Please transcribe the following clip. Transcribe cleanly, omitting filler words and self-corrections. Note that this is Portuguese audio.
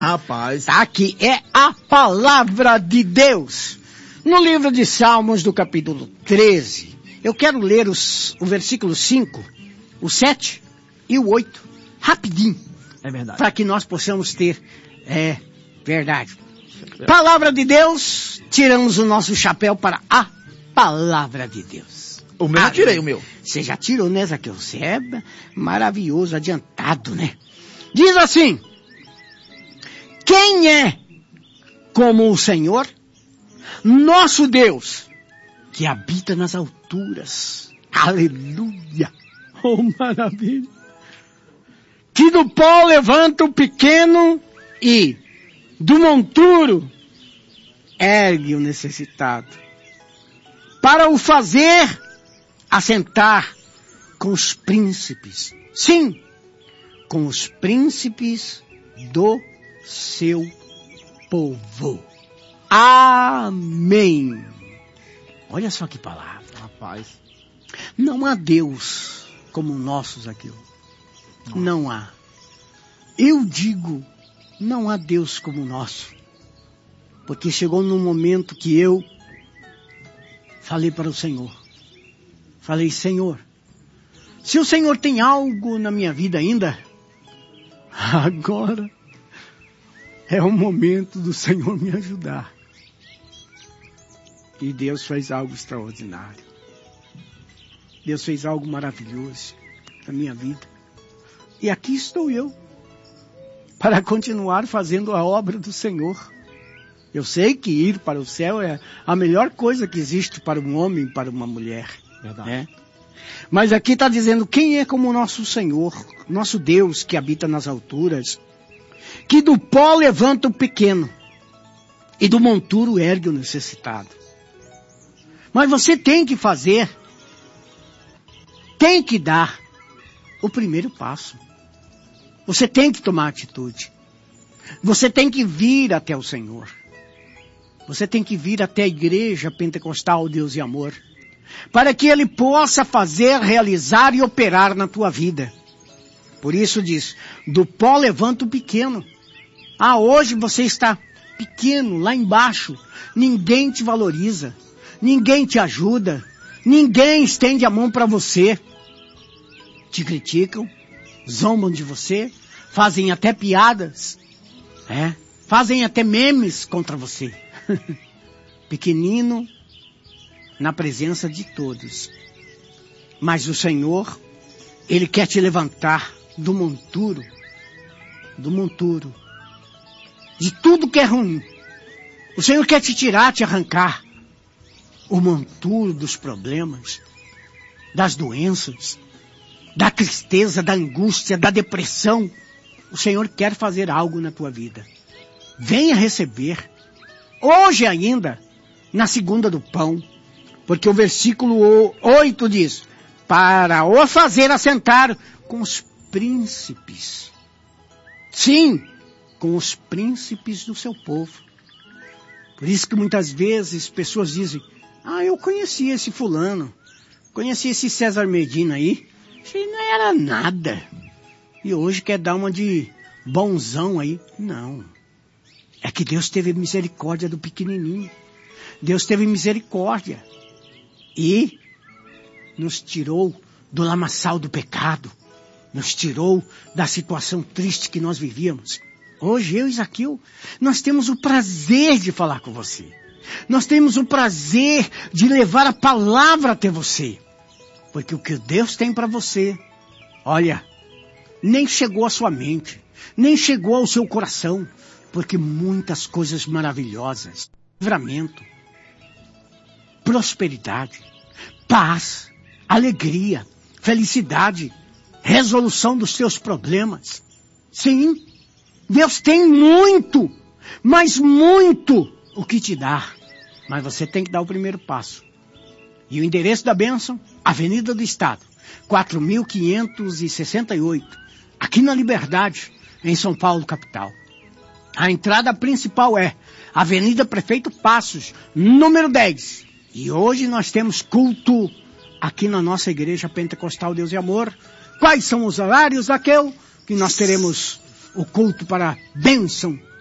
Rapaz. Tá aqui, é a palavra de Deus. No livro de Salmos, do capítulo 13, eu quero ler o versículo 5, o 7 e o 8, rapidinho. É verdade. Para que nós possamos ter, verdade. Palavra de Deus, tiramos o nosso chapéu para a palavra de Deus. O meu já tirei, o meu. Você já tirou, né, Zaqueu? Você é maravilhoso, adiantado, né? Diz assim: quem é como o Senhor, nosso Deus, que habita nas alturas? Aleluia! Oh, maravilha! Que do pó levanta o pequeno e do monturo ergue o necessitado, para o fazer assentar com os príncipes. Sim, com os príncipes do seu povo. Amém. Olha só que palavra. Rapaz. Não há Deus como o nosso, Zaqueu. Não há. Eu digo, não há Deus como o nosso. Porque chegou num momento que eu falei para o Senhor. Falei, Senhor, se o Senhor tem algo na minha vida ainda, agora é o momento do Senhor me ajudar. E Deus fez algo extraordinário. Deus fez algo maravilhoso na minha vida. E aqui estou eu, para continuar fazendo a obra do Senhor. Eu sei que ir para o céu é a melhor coisa que existe para um homem e para uma mulher. Verdade. Né? Mas aqui está dizendo, quem é como o nosso Senhor, nosso Deus que habita nas alturas, que do pó levanta o pequeno e do monturo ergue o necessitado. Mas você tem que fazer, tem que dar o primeiro passo. Você tem que tomar atitude. Você tem que vir até o Senhor. Você tem que vir até a igreja pentecostal Deus e Amor, para que Ele possa fazer, realizar e operar na tua vida. Por isso diz, do pó levanta o pequeno. Ah, hoje você está pequeno, lá embaixo. Ninguém te valoriza. Ninguém te ajuda. Ninguém estende a mão para você. Te criticam, zombam de você, fazem até piadas, fazem até memes contra você. Pequenino na presença de todos. Mas o Senhor, Ele quer te levantar do monturo, de tudo que é ruim. O Senhor quer te tirar, te arrancar o monturo dos problemas, das doenças, da tristeza, da angústia, da depressão. O Senhor quer fazer algo na tua vida. Venha receber, hoje ainda, na segunda do pão, porque o versículo 8 diz, para o fazer assentar com os príncipes. Sim, com os príncipes do seu povo. Por isso que muitas vezes pessoas dizem, eu conheci esse fulano, conheci esse César Medina aí, ele não era nada. E hoje quer dar uma de bonzão aí. Não. É que Deus teve misericórdia do pequenininho. Deus teve misericórdia. E nos tirou do lamaçal do pecado. Nos tirou da situação triste que nós vivíamos. Hoje eu e Zaqueu, nós temos o prazer de falar com você. Nós temos o prazer de levar a palavra até você. Porque o que Deus tem para você, olha, nem chegou à sua mente, nem chegou ao seu coração, porque muitas coisas maravilhosas, livramento, prosperidade, paz, alegria, felicidade, resolução dos seus problemas. Sim, Deus tem muito, mas muito o que te dar. Mas você tem que dar o primeiro passo. E o endereço da bênção, Avenida do Estado, 4.568, aqui na Liberdade, em São Paulo, capital. A entrada principal é Avenida Prefeito Passos, número 10. E hoje nós temos culto aqui na nossa Igreja Pentecostal Deus e Amor. Quais são os horários, Zaqueu, que nós teremos o culto para a bênção